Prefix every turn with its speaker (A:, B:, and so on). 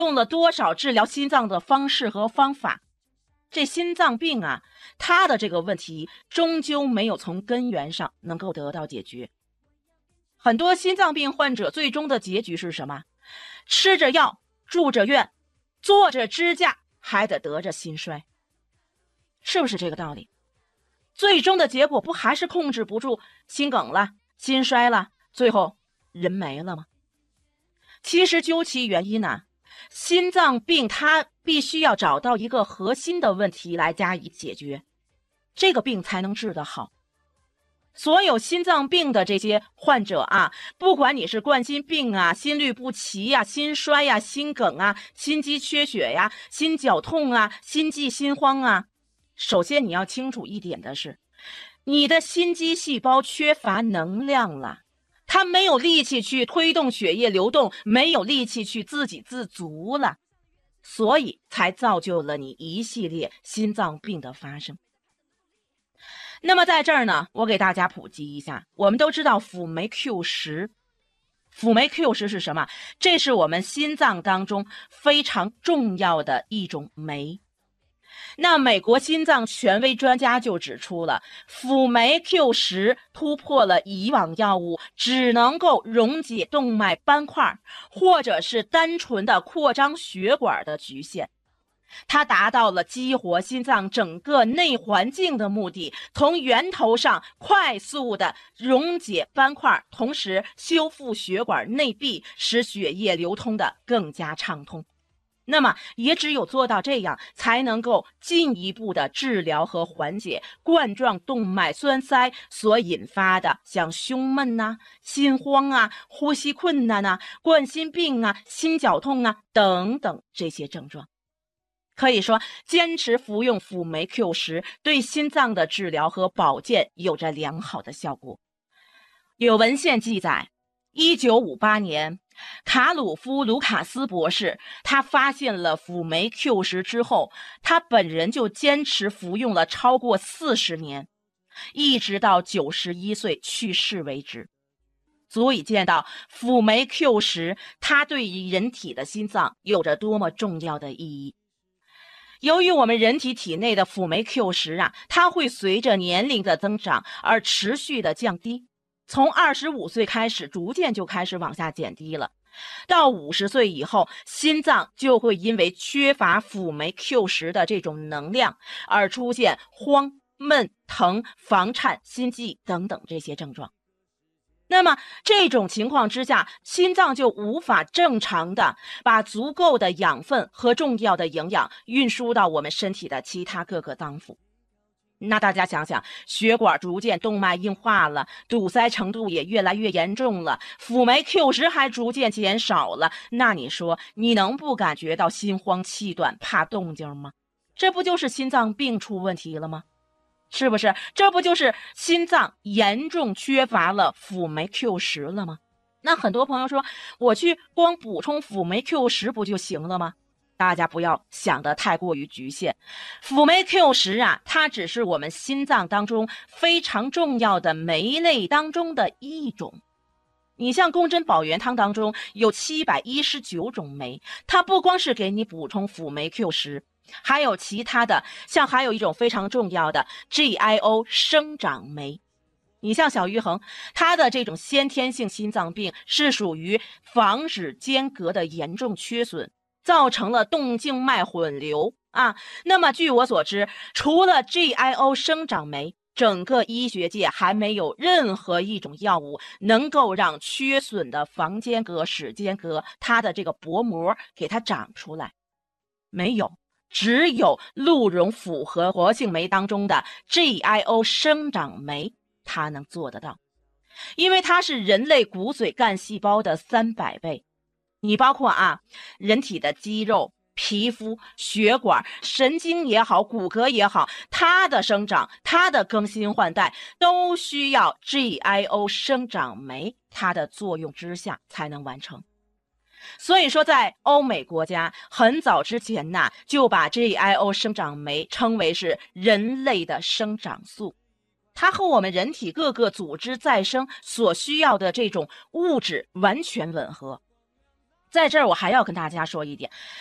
A: 用了多少治疗心脏的方式和方法，这心脏病啊，它的这个问题终究没有从根源上能够得到解决。很多心脏病患者最终的结局是什么？吃着药，住着院，做着支架，还得得着心衰，是不是这个道理？最终的结果不还是控制不住，心梗了，心衰了，最后人没了吗？其实究其原因呢，心脏病它必须要找到一个核心的问题来加以解决，这个病才能治得好。所有心脏病的这些患者啊，不管你是冠心病啊、心律不齐呀、心衰呀、心梗啊、心肌缺血呀、心绞痛啊、心悸心慌啊，首先你要清楚一点的是，你的心肌细胞缺乏能量了，它没有力气去推动血液流动，没有力气去自给自足了，所以才造就了你一系列心脏病的发生。那么在这儿呢，我给大家普及一下，我们都知道辅酶 Q10，辅酶 Q10是什么？这是我们心脏当中非常重要的一种酶。那美国心脏权威专家就指出了，辅酶 Q10突破了以往药物只能够溶解动脉斑块或者是单纯的扩张血管的局限，它达到了激活心脏整个内环境的目的，从源头上快速的溶解斑块，同时修复血管内壁，使血液流通的更加畅通。那么也只有做到这样，才能够进一步的治疗和缓解冠状动脉栓塞所引发的像胸闷啊、心慌啊、呼吸困难啊、冠心病啊、心绞痛啊等等这些症状。可以说，坚持服用辅酶 Q10 对心脏的治疗和保健有着良好的效果。有文献记载，1958年，卡鲁夫·卢卡斯博士他发现了辅酶 Q10 之后，他本人就坚持服用了超过40年，一直到91岁去世为止。足以见到辅酶 Q10 它对于人体的心脏有着多么重要的意义。由于我们人体体内的辅酶 Q10啊，它会随着年龄的增长而持续的降低，从25岁开始逐渐就开始往下减低了，到50岁以后，心脏就会因为缺乏辅酶 Q10的这种能量而出现慌、闷、疼、房颤、心悸等等这些症状。那么这种情况之下，心脏就无法正常的把足够的养分和重要的营养运输到我们身体的其他各个脏腑。那大家想想，血管逐渐动脉硬化了，堵塞程度也越来越严重了，辅酶 Q10还逐渐减少了，那你说你能不感觉到心慌气短怕动静吗？这不就是心脏病出问题了吗？是不是？这不就是心脏严重缺乏了辅酶 Q10了吗？那很多朋友说，我去光补充辅酶 Q10不就行了吗？大家不要想得太过于局限，辅酶 Q10啊，它只是我们心脏当中非常重要的酶类当中的一种。你像宫贞保元汤当中有719种酶，它不光是给你补充辅酶 Q10，还有其他的，像还有一种非常重要的 GIO 生长酶。你像小于衡，他的这种先天性心脏病是属于房室间隔的严重缺损，造成了动静脉混流啊。那么据我所知，除了 GIO 生长酶，整个医学界还没有任何一种药物能够让缺损的房间隔、室间隔它的这个薄膜给它长出来，没有。只有鹿茸复合活性酶当中的 GIO 生长酶，它能做得到，因为它是人类骨髓干细胞的300倍。你包括人体的肌肉、皮肤、血管、神经也好，骨骼也好，它的生长、它的更新换代都需要 GIO 生长酶它的作用之下才能完成。所以说在欧美国家很早之前就把 GIO 生长酶称为是人类的生长素，它和我们人体各个组织再生所需要的这种物质完全吻合。 在这儿我还要跟大家说一点，